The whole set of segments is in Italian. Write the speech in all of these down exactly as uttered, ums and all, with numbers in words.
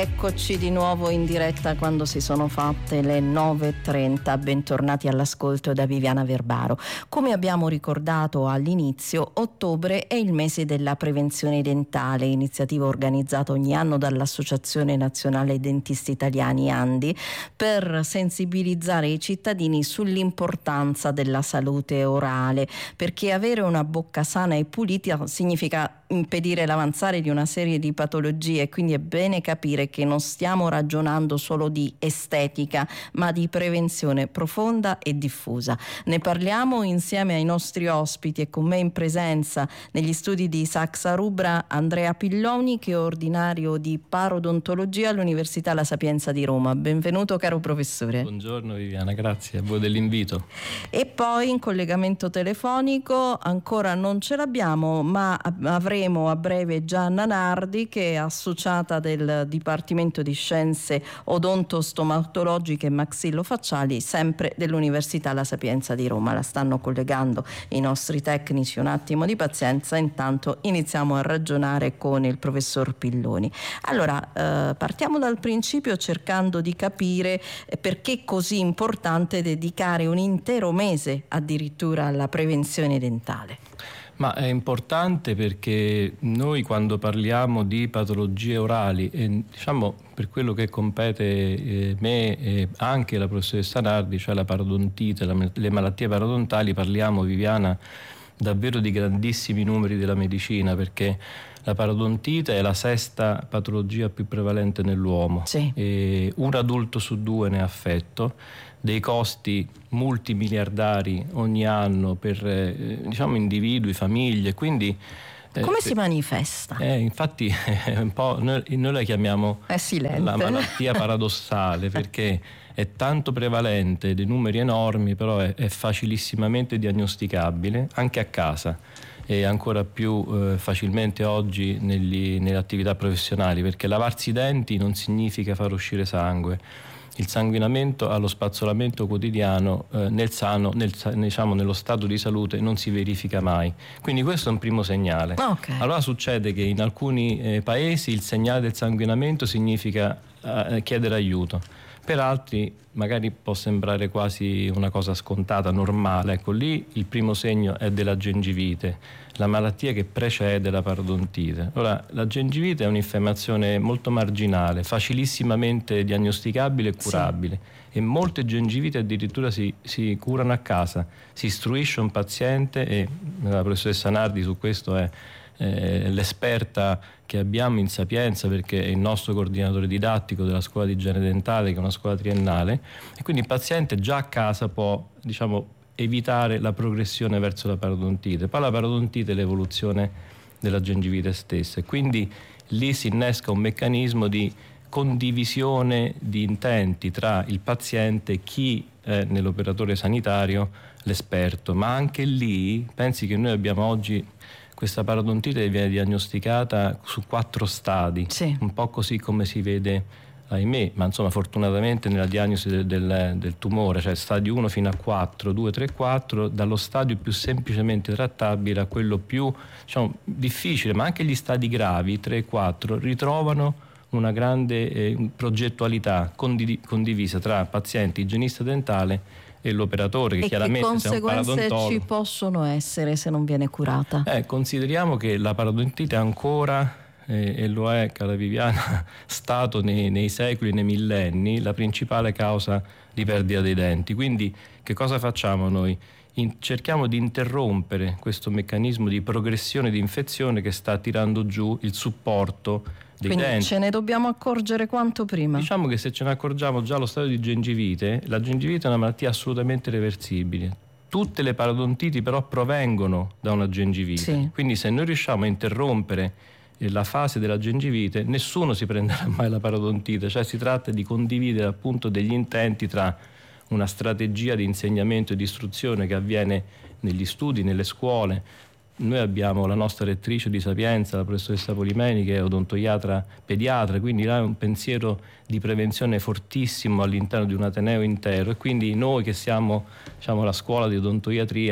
Eccoci di nuovo in diretta quando si sono fatte le nove e trenta. Bentornati all'ascolto da Viviana Verbaro. Come abbiamo ricordato all'inizio, ottobre è il mese della prevenzione dentale, iniziativa organizzata ogni anno dall'Associazione Nazionale Dentisti Italiani ANDI per sensibilizzare i cittadini sull'importanza della salute orale, perché avere una bocca sana e pulita significa impedire l'avanzare di una serie di patologie, quindi è bene capire che non stiamo ragionando solo di estetica, ma di prevenzione profonda e diffusa. Ne parliamo insieme ai nostri ospiti e con me in presenza negli studi di Saxa Rubra Andrea Pilloni, che è ordinario di parodontologia all'Università La Sapienza di Roma. Benvenuto caro professore. Buongiorno Viviana, grazie a voi dell'invito. E poi in collegamento telefonico ancora non ce l'abbiamo, ma avremo a breve Gianna Nardi, che è associata del Dipartimento di Scienze Odontostomatologiche e Maxillofacciali, sempre dell'Università La Sapienza di Roma. La stanno collegando i nostri tecnici, un attimo di pazienza, intanto iniziamo a ragionare con il professor Pilloni. Allora, eh, partiamo dal principio cercando di capire perché è così importante dedicare un intero mese addirittura alla prevenzione dentale. Ma è importante perché noi quando parliamo di patologie orali, e diciamo per quello che compete eh, me e anche la professoressa Nardi, cioè la parodontite, la, le malattie parodontali, parliamo, Viviana, davvero di grandissimi numeri della medicina, perché la parodontite è la sesta patologia più prevalente nell'uomo. Sì. E un adulto su due ne è affetto, dei costi multimiliardari ogni anno per eh, diciamo individui, famiglie, quindi eh, come si manifesta? Eh, infatti è un po' noi, noi la chiamiamo è silente. La malattia paradossale perché è tanto prevalente, dei numeri enormi, però è, è facilissimamente diagnosticabile anche a casa e ancora più eh, facilmente oggi negli, nelle attività professionali, perché lavarsi i denti non significa far uscire sangue. Il sanguinamento allo spazzolamento quotidiano eh, nel sano, nel, diciamo, nello stato di salute non si verifica mai. Quindi questo è un primo segnale. Okay. Allora succede che in alcuni eh, paesi il segnale del sanguinamento significa eh, chiedere aiuto. Per altri magari può sembrare quasi una cosa scontata, normale. Ecco, lì il primo segno è della gengivite, la malattia che precede la parodontite. Ora, la gengivite è un'infiammazione molto marginale, facilissimamente diagnosticabile e curabile. Sì. E molte gengivite addirittura si, si curano a casa. Si istruisce un paziente, e la professoressa Nardi su questo è Eh, l'esperta che abbiamo in Sapienza, perché è il nostro coordinatore didattico della scuola di igiene dentale, che è una scuola triennale, e quindi il paziente già a casa può, diciamo, evitare la progressione verso la parodontite. Poi la parodontite è l'evoluzione della gengivite stessa, e quindi lì si innesca un meccanismo di condivisione di intenti tra il paziente e chi è nell'operatore sanitario, l'esperto. Ma anche lì pensi che noi abbiamo oggi questa parodontite viene diagnosticata su quattro stadi, sì. Un po' così come si vede, ahimè, ma insomma fortunatamente nella diagnosi del, del, del tumore, cioè stadio uno fino a quattro, due, tre, quattro, dallo stadio più semplicemente trattabile a quello più, diciamo, difficile, ma anche gli stadi gravi, tre e quattro, ritrovano una grande eh, progettualità condiv- condivisa tra paziente, igienista dentale e l'operatore, che e chiaramente che conseguenze ci possono essere se non viene curata? Eh, consideriamo che la parodontite ancora, eh, e lo è, cara Viviana, stato nei, nei secoli, nei millenni, la principale causa di perdita dei denti. Quindi che cosa facciamo noi? In, cerchiamo di interrompere questo meccanismo di progressione di infezione che sta tirando giù il supporto dei Quindi denti. Ce ne dobbiamo accorgere quanto prima. Diciamo che se ce ne accorgiamo già allo stadio di gengivite, la gengivite è una malattia assolutamente reversibile. Tutte le parodontiti però provengono da una gengivite. Sì. Quindi se noi riusciamo a interrompere la fase della gengivite, nessuno si prenderà mai la parodontite. Cioè si tratta di condividere appunto degli intenti tra una strategia di insegnamento e di istruzione che avviene negli studi, nelle scuole. Noi abbiamo la nostra rettrice di Sapienza, la professoressa Polimeni, che è odontoiatra pediatra, quindi là è un pensiero di prevenzione fortissimo all'interno di un ateneo intero, e quindi noi che siamo, diciamo, la scuola di odontoiatria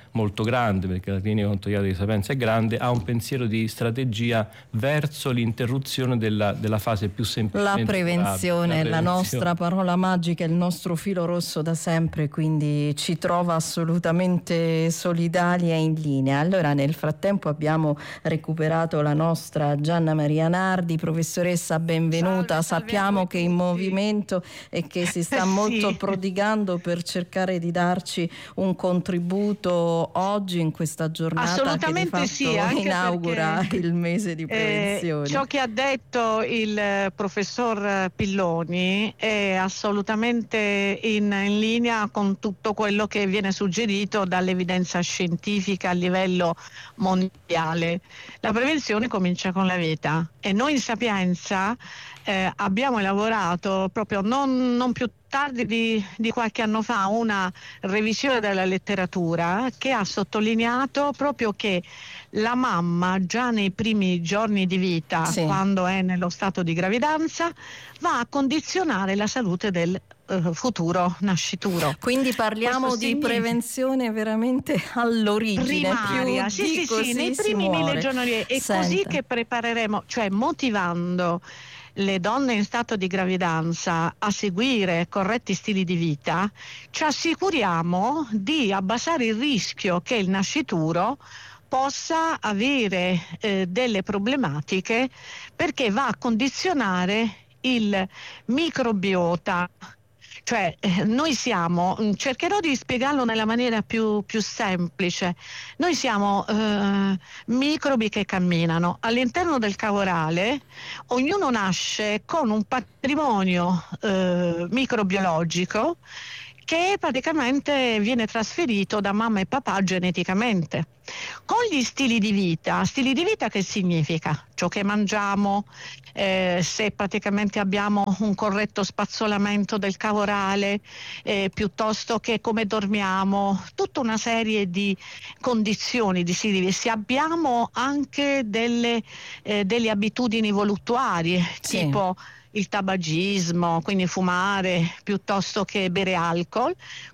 molto grande, perché la clinica odontoiatrica di Sapienza è grande, ha un pensiero di strategia verso l'interruzione della, della fase più semplicemente la prevenzione, la, la nostra parola magica, il nostro filo rosso da sempre, quindi ci trova assolutamente solidali e in linea. Allora, nel frattempo abbiamo recuperato la nostra Gianna Maria Nardi. Professoressa, benvenuta. Salve, salve. Sappiamo che è in movimento e che si sta sì. molto prodigando per cercare di darci un contributo oggi in questa giornata assolutamente che di sì, fatto anche inaugura il mese di prevenzione. Eh, ciò che ha detto il professor Pilloni è assolutamente in, in linea con tutto quello che viene suggerito dall'evidenza scientifica a livello mondiale. La prevenzione comincia con la vita e noi in Sapienza eh, abbiamo elaborato proprio non, non più tardi di, di qualche anno fa una revisione della letteratura che ha sottolineato proprio che la mamma già nei primi giorni di vita, sì, quando è nello stato di gravidanza, va a condizionare la salute del uh, futuro nascituro. Quindi parliamo Questo di significa... prevenzione veramente all'origine, primaria, più sì, di sì, così sì, nei primi muore. mille giorni. È Senta. così che prepareremo, cioè motivando le donne in stato di gravidanza a seguire corretti stili di vita, ci assicuriamo di abbassare il rischio che il nascituro possa avere eh, delle problematiche, perché va a condizionare il microbiota. Cioè eh, noi siamo, cercherò di spiegarlo nella maniera più, più semplice, noi siamo eh, microbi che camminano. All'interno del cavo orale ognuno nasce con un patrimonio eh, microbiologico che praticamente viene trasferito da mamma e papà geneticamente. Con gli stili di vita, stili di vita che significa? Ciò che mangiamo, eh, se praticamente abbiamo un corretto spazzolamento del cavo orale, eh, piuttosto che come dormiamo, tutta una serie di condizioni di stili di vita. Se abbiamo anche delle, eh, delle abitudini voluttuarie, sì, tipo il tabagismo, quindi fumare piuttosto che bere alcol,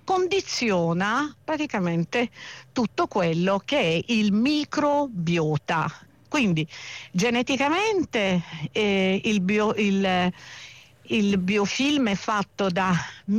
condiziona praticamente tutto quello che è il microbiota. Quindi geneticamente eh, il, bio, il, il biofilm è fatto da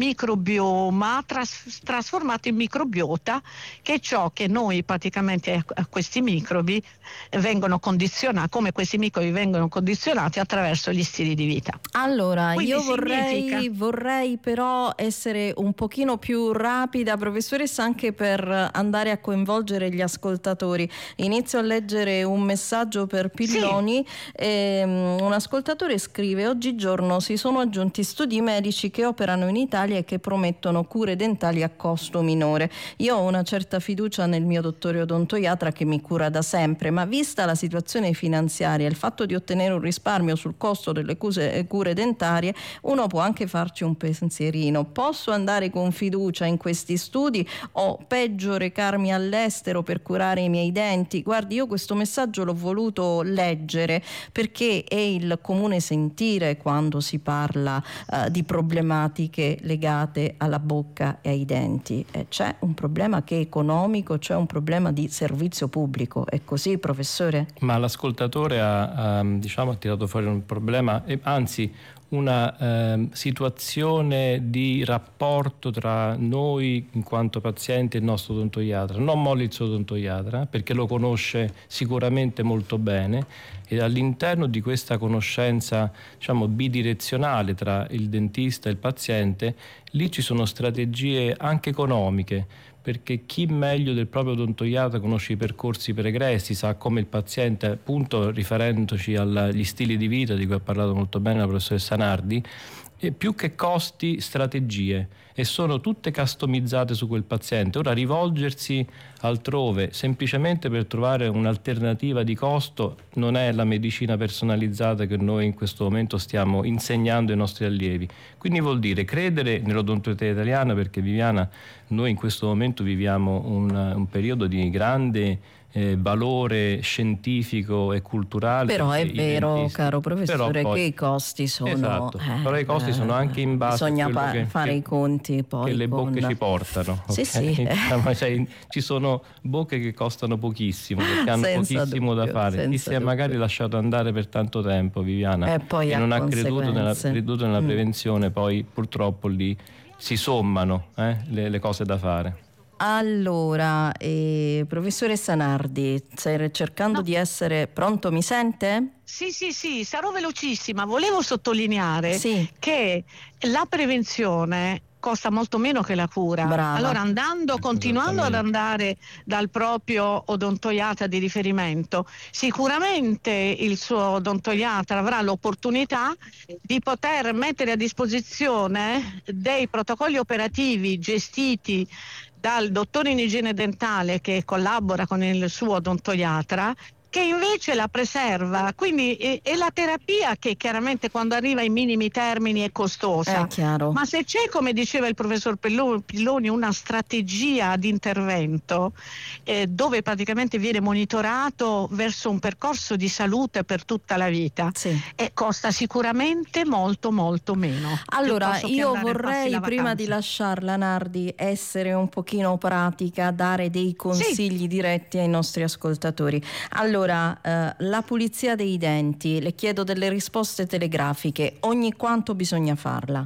microbioma tras- trasformato in microbiota, che è ciò che noi praticamente a questi microbi vengono condizionati, come questi microbi vengono condizionati attraverso gli stili di vita. Allora, Quindi io vorrei, significa... vorrei però essere un pochino più rapida, professoressa, anche per andare a coinvolgere gli ascoltatori. Inizio a leggere un messaggio per Pilloni. Sì. Ehm, un ascoltatore scrive: oggigiorno si sono aggiunti studi medici che operano in Italia e che promettono cure dentali a costo minore. Io ho una certa fiducia nel mio dottore odontoiatra che mi cura da sempre, ma vista la situazione finanziaria e il fatto di ottenere un risparmio sul costo delle cure dentarie, uno può anche farci un pensierino. Posso andare con fiducia in questi studi o peggio recarmi all'estero per curare i miei denti? Guardi, io questo messaggio l'ho voluto leggere perché è il comune sentire quando si parla uh, di problematiche legate alla bocca e ai denti. Eh, c'è un problema che è economico, c'è un problema di servizio pubblico. È così, professore? Ma l'ascoltatore ha, ha diciamo, ha tirato fuori un problema, e anzi una eh, situazione di rapporto tra noi in quanto pazienti e il nostro odontoiatra. Non molli il suo odontoiatra perché lo conosce sicuramente molto bene, e all'interno di questa conoscenza, diciamo, bidirezionale tra il dentista e il paziente, lì ci sono strategie anche economiche, perché chi meglio del proprio odontoiatra conosce i percorsi pregressi, sa come il paziente, appunto riferendoci agli stili di vita di cui ha parlato molto bene la professoressa Nardi, e più che costi, strategie, e sono tutte customizzate su quel paziente. Ora rivolgersi altrove semplicemente per trovare un'alternativa di costo non è la medicina personalizzata che noi in questo momento stiamo insegnando ai nostri allievi. Quindi vuol dire credere nell'odontoiatria italiana, perché Viviana, noi in questo momento viviamo un, un periodo di grande eh, valore scientifico e culturale. Però è vero, dentisti. caro professore, poi, che i costi sono... Esatto, eh, però i costi sono anche in base bisogna a quello pa- che, fare che, i conti poi che le con... bocche ci portano. Sì, Okay? sì. Ma cioè, ci sono bocche che costano pochissimo, perché hanno Senza pochissimo dubbio, da fare. Chi si è dubbio. magari lasciato andare per tanto tempo, Viviana, e, poi e non ha creduto nella, creduto nella mm. prevenzione, poi purtroppo lì si sommano eh, le, le cose da fare. Allora, eh, professoressa Nardi, stai cercando No. di essere pronto, mi sente? Sì, sì, sì, sarò velocissima. Volevo sottolineare Sì. che la prevenzione costa molto meno che la cura. Brava. Allora, andando, continuando ad andare dal proprio odontoiatra di riferimento, sicuramente il suo odontoiatra avrà l'opportunità di poter mettere a disposizione dei protocolli operativi gestiti dal dottore in igiene dentale che collabora con il suo odontoiatra, che invece la preserva, quindi è, è la terapia che chiaramente quando arriva ai minimi termini è costosa. È chiaro. Ma se c'è, come diceva il professor Pilloni, una strategia di intervento eh, dove praticamente viene monitorato verso un percorso di salute per tutta la vita, sì. e costa sicuramente molto molto meno. Allora io vorrei, prima di vacanza. lasciarla, Nardi, essere un pochino pratica, dare dei consigli sì. diretti ai nostri ascoltatori. Allora, Allora, eh, la pulizia dei denti, le chiedo delle risposte telegrafiche, ogni quanto bisogna farla?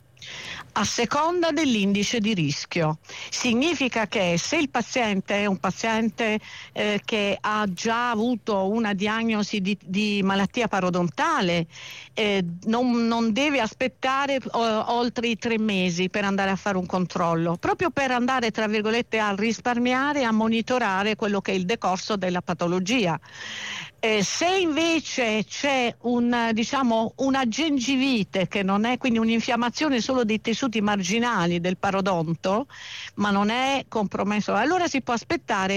A seconda dell'indice di rischio. Significa che se il paziente è un paziente eh, che ha già avuto una diagnosi di, di malattia parodontale, eh, non, non deve aspettare o, oltre i tre mesi per andare a fare un controllo, proprio per andare, tra virgolette, a risparmiare e a monitorare quello che è il decorso della patologia. Eh, se invece c'è un, diciamo, una gengivite, che non è quindi un'infiammazione solo dei tessuti marginali del parodonto, ma non è compromesso, allora si può aspettare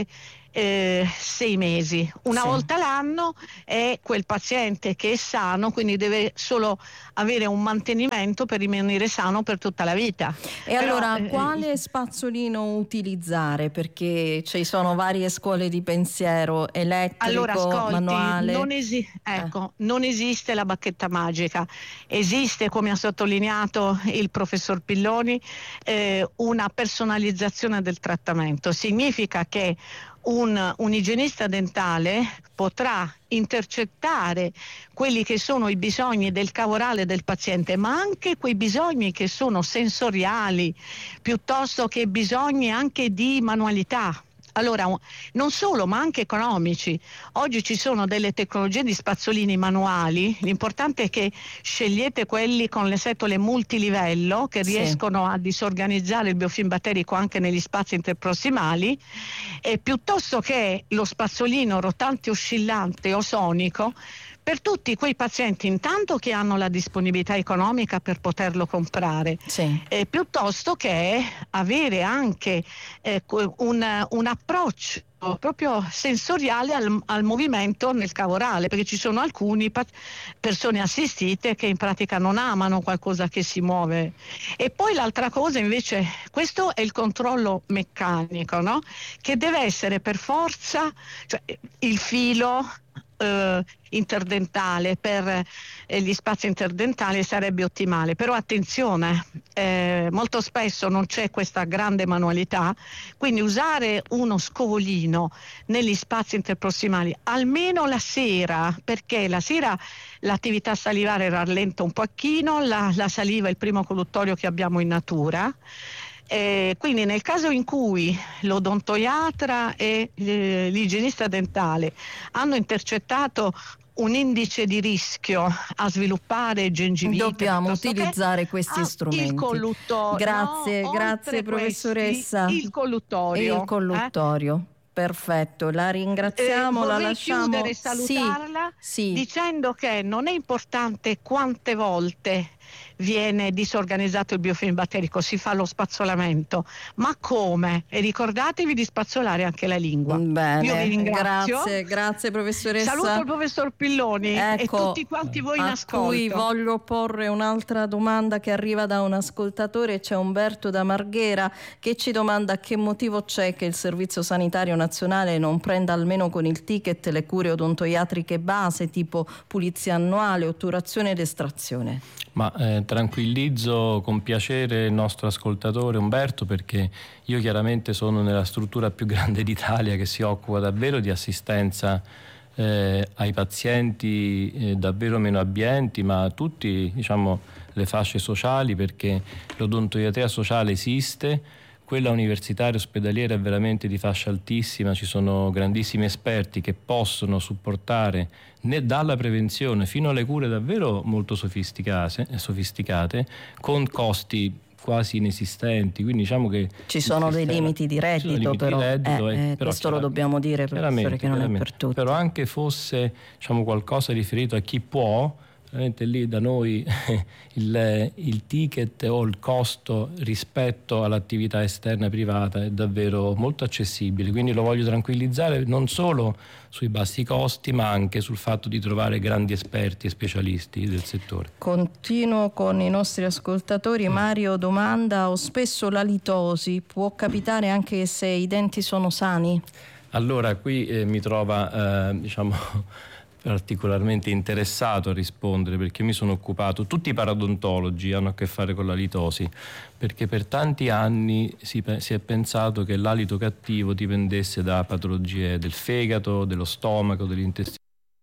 eh, sei mesi. Una sì. volta l'anno è quel paziente che è sano, quindi deve solo avere un mantenimento per rimanere sano per tutta la vita. E Però, allora eh, quale spazzolino utilizzare? Perché ci sono varie scuole di pensiero, elettrico, allora, ascolti, manuale. Non, esi- ecco, eh. non esiste la bacchetta magica, esiste, come ha sottolineato il professor Pilloni, eh, una personalizzazione del trattamento. Significa che Un, un igienista dentale potrà intercettare quelli che sono i bisogni del cavorale del paziente, ma anche quei bisogni che sono sensoriali, piuttosto che bisogni anche di manualità. Allora, non solo, ma anche economici. Oggi ci sono delle tecnologie di spazzolini manuali, l'importante è che scegliete quelli con le setole multilivello che sì. riescono a disorganizzare il biofilm batterico anche negli spazi interprossimali, e piuttosto che lo spazzolino rotante oscillante o sonico, per tutti quei pazienti intanto che hanno la disponibilità economica per poterlo comprare, sì. eh, piuttosto che avere anche eh, un, un approccio proprio sensoriale al, al movimento nel cavorale, perché ci sono alcune pa- persone assistite che in pratica non amano qualcosa che si muove. E poi l'altra cosa invece, questo è il controllo meccanico, no? Che deve essere per forza, cioè il filo Uh, interdentale per eh, gli spazi interdentali sarebbe ottimale, però attenzione, eh, molto spesso non c'è questa grande manualità, quindi usare uno scovolino negli spazi interprossimali almeno la sera, perché la sera l'attività salivare rallenta un pochino, la, la saliva è il primo colluttorio che abbiamo in natura. Eh, quindi nel caso in cui l'odontoiatra e eh, l'igienista dentale hanno intercettato un indice di rischio a sviluppare gengivite, dobbiamo utilizzare che, questi ah, strumenti. Il colluttorio. Grazie, no, grazie professoressa. Questi, il colluttorio. Il colluttorio. Eh? Perfetto, la ringraziamo, eh, la vorrei lasciamo. chiudere e salutarla sì, sì. dicendo che non è importante quante volte viene disorganizzato il biofilm batterico, si fa lo spazzolamento. Ma come? E ricordatevi di spazzolare anche la lingua. Bene, io vi ringrazio. Grazie, grazie professoressa. Saluto il professor Pilloni, ecco, e tutti quanti voi in ascolto. A cui voglio porre un'altra domanda che arriva da un ascoltatore. C'è Umberto da Marghera che ci domanda che motivo c'è che il Servizio Sanitario Nazionale non prenda almeno con il ticket le cure odontoiatriche base tipo pulizia annuale, otturazione ed estrazione. Ma eh, tranquillizzo con piacere il nostro ascoltatore Umberto, perché io chiaramente sono nella struttura più grande d'Italia che si occupa davvero di assistenza eh, ai pazienti eh, davvero meno abbienti, ma a tutti, diciamo, le fasce sociali, perché l'odontoiatria sociale esiste. Quella universitaria ospedaliera è veramente di fascia altissima, ci sono grandissimi esperti che possono supportare né dalla prevenzione fino alle cure davvero molto sofisticate, sofisticate con costi quasi inesistenti, quindi diciamo che ci sono dei limiti di reddito, limiti però, di reddito, eh, eh, eh, però questo lo dobbiamo dire, professore, che non è per tutti. Però anche fosse, diciamo, qualcosa riferito a chi può, veramente lì da noi il, il ticket o il costo rispetto all'attività esterna privata è davvero molto accessibile, quindi lo voglio tranquillizzare non solo sui bassi costi ma anche sul fatto di trovare grandi esperti e specialisti del settore. Continuo con i nostri ascoltatori. Mario domanda: ho spesso la litosi, può capitare anche se i denti sono sani? Allora qui eh, mi trova eh, diciamo particolarmente interessato a rispondere, perché mi sono occupato, tutti i parodontologi hanno a che fare con la litosi, perché per tanti anni si, si è pensato che l'alito cattivo dipendesse da patologie del fegato, dello stomaco, degli intestini.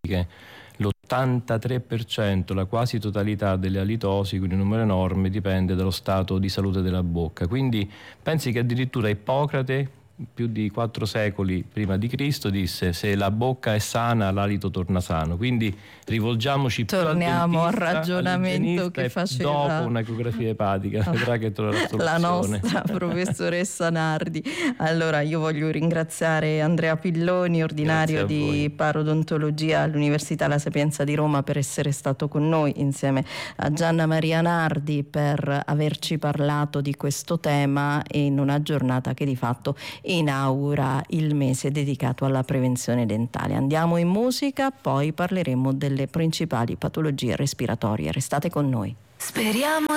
L'ottantatré per cento, la quasi totalità delle alitosi, quindi un numero enorme, dipende dallo stato di salute della bocca. Quindi pensi che addirittura Ippocrate, più di quattro secoli prima di Cristo, disse: se la bocca è sana l'alito torna sano. Quindi rivolgiamoci torniamo più al, al ragionamento che faceva dopo un'ecografia epatica, vedrà che troverà la soluzione. La nostra professoressa Nardi. Allora io voglio ringraziare Andrea Pilloni, ordinario di parodontologia all'Università La Sapienza di Roma, per essere stato con noi, insieme a Gianna Maria Nardi, per averci parlato di questo tema in una giornata che di fatto inaugura il mese dedicato alla prevenzione dentale. Andiamo in musica, poi parleremo delle principali patologie respiratorie. Restate con noi. Speriamo